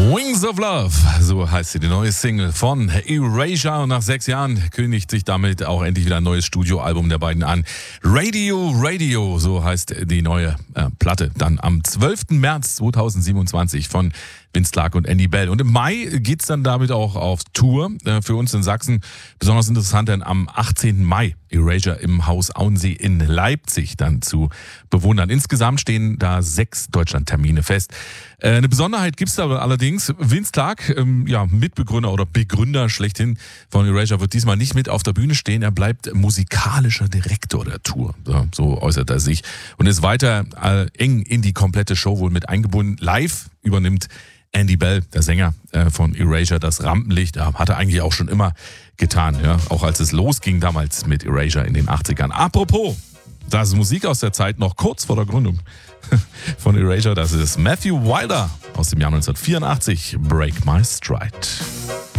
Wings of Love, so heißt sie, die neue Single von Erasure. Und nach 6 Jahren kündigt sich damit auch endlich wieder ein neues Studioalbum der beiden an. Radio, so heißt die neue Platte. Dann am 12. März 2027 von Vince Clarke und Andy Bell. Und im Mai geht's dann damit auch auf Tour für uns in Sachsen. Besonders interessant denn am 18. Mai Erasure im Haus Auensee in Leipzig dann zu bewundern. Insgesamt stehen da 6 Deutschlandtermine fest. Eine Besonderheit gibt's da allerdings. Vince Clarke, Mitbegründer oder Begründer schlechthin von Erasure, wird diesmal nicht mit auf der Bühne stehen. Er bleibt musikalischer Direktor der Tour. So äußert er sich. Und ist weiter eng in die komplette Show wohl mit eingebunden. Live übernimmt Andy Bell, der Sänger von Erasure, das Rampenlicht. Hat er eigentlich auch schon immer getan. Ja? Auch als es losging damals mit Erasure in den 80ern. Apropos, das ist Musik aus der Zeit noch kurz vor der Gründung von Erasure. Das ist Matthew Wilder aus dem Jahr 1984. Break My Stride.